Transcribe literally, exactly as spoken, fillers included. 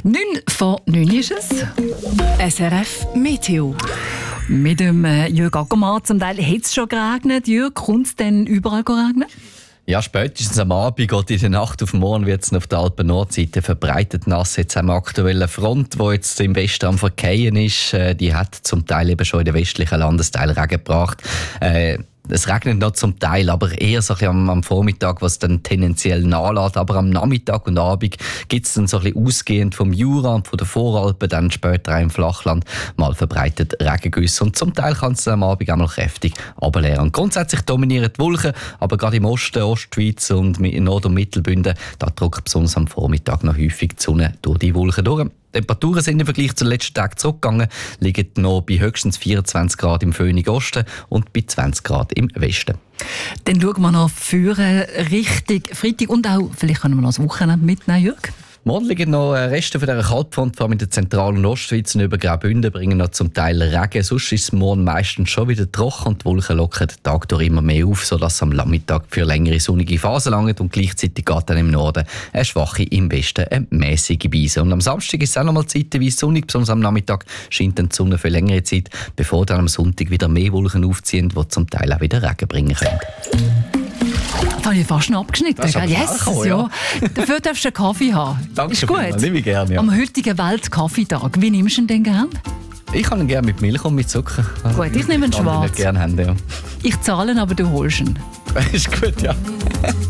neun vor neun ist es. S R F Meteo. Mit dem äh, Jürg Ackermann zum Teil hat es schon geregnet. Jürg, kommt es denn überall regnen? Ja, spätestens am Abend oder in der Nacht auf morgen wird es auf der Alpen-Nordseite verbreitet nass. Jetzt haben wir aktuelle Front, die jetzt im Westen am Verkehren ist. Äh, die hat zum Teil eben schon in den westlichen Landesteilen Regen gebracht. Äh, Es regnet noch zum Teil, aber eher so ein bisschen am, am Vormittag, was dann tendenziell nachlässt. Aber am Nachmittag und Abend gibt es dann so ein bisschen ausgehend vom Jura und von den Voralpen, dann später auch im Flachland mal verbreitet Regengüsse. Und zum Teil kann es am Abend auch mal kräftig runterleeren. Grundsätzlich dominieren die Wolken, aber gerade im Osten, Ostschweiz und in Nord- und Mittelbünden, da drückt besonders am Vormittag noch häufig die Sonne durch die Wolken durch. Die Temperaturen sind im Vergleich zum letzten Tag zurückgegangen, liegen noch bei höchstens vierundzwanzig Grad im Föhnig Osten und bei zwanzig Grad im Westen. Dann schauen wir noch für Richtung Freitag und auch, vielleicht können wir noch das Wochenende mitnehmen, Jürg. Morgen liegen noch Reste von dieser Kaltfront, vor allem in der Zentral- und Ostschweiz und über Graubünden, bringen noch zum Teil Regen. Sonst ist es morgen meistens schon wieder trocken und die Wolken lockern den Tag durch immer mehr auf, sodass es am Nachmittag für längere sonnige Phasen langt und gleichzeitig geht dann im Norden eine schwache, im Westen eine mäßige Beise. Und am Samstag ist es auch noch mal zeitweise sonnig, besonders am Nachmittag scheint dann die Sonne für längere Zeit, bevor dann am Sonntag wieder mehr Wolken aufziehen, die zum Teil auch wieder Regen bringen können. Das habe ich fast noch abgeschnitten. Das ist Gell? aber Yes, schnell gekommen, ja. Dafür darfst du einen Kaffee haben. Danke ist vielmals, gut. nehme ich gerne, ja. Am heutigen Weltkaffeetag. Wie nimmst du ihn denn gerne? Ich kann ihn gerne mit Milch und mit Zucker. Gut, ich nehme ihn Kann schwarz. Ich nicht gerne haben, ja. Ich zahle, aber du holst ihn. Ist gut, ja.